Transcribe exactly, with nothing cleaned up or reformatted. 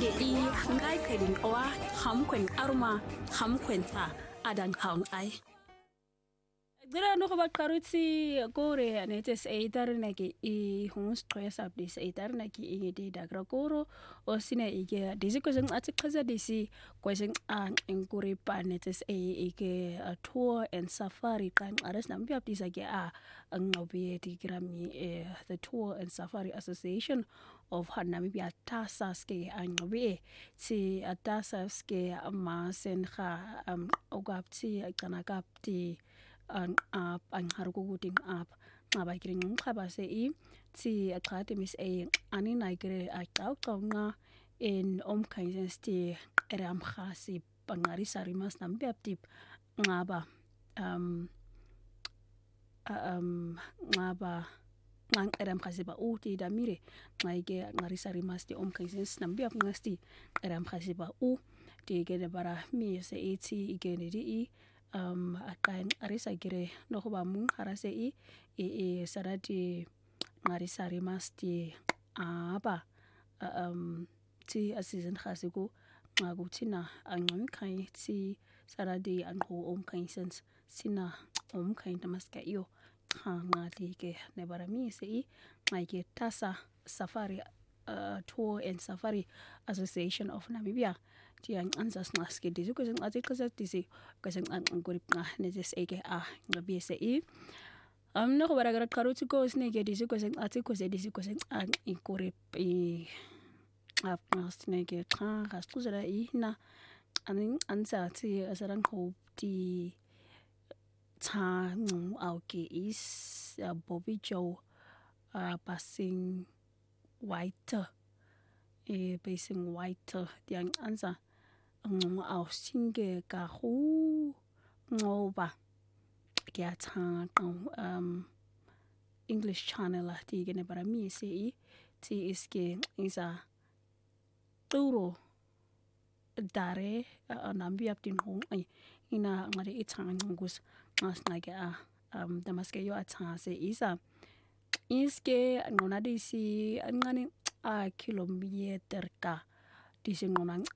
de i ngai kedin owa ham kwen arma ham kwen ta adan kaun ai dira no ba karuti gore anetes eitar naki i humus stress up this eitar naki i de dagra goro o sine ige diziko zeng ati kaza disi kweseng an enguri panetes e ige tour and safari kan ares nambi up this age a ngobi digrami the Tour and Safari Association of Namibia tasaske angobi ti atasaske amasen kha um ogapti kanakapti an up an haruguting up ngaba kiring khaba se i ti aqati mis e ani naigre aqaw qawna en om kaisens ti eram khasi pangari sarimas nambiaptip ngaba um um ngaba ngang eram khasi ba uti damire ngaige ngari sarimas ti om kaisens nambiap ngasti eram khasi ba u ti gene bara mi se eti igene di i um akan arisa gire no ba mung harase i e e sarati ngari sarimas ti aba um ti asizin khasiku ngakuthina angqon kai ti saradi anqo om kaisens sina om kain tamaska iyo ngati ke nebarami se i ngaike tasa safari uh, Tour and Safari Association of Namibia tiang ansas naske disi ko sing ati kaza disi ko sing an ngurip na neses eke a ngabi se i am no ko baragara karuti ko sne ke disi ko sing ati ko se disi ko sing an ngurip i ap nasne ke kha khastuzara i na anin ansa ti asaran ko ti ta ngu au ke is uh, Bobby Joe uh, passing white e passing white tiang ansa ngu au singe ka hu ngoba kya ta um English channel la ti gene bara mi se i ti iske isa turo dare nambi aptin hong ai ina ngare itang ngus mas nage a um damaske yo atha se isa iske ngona disi ngani a kilometer ka disi ngona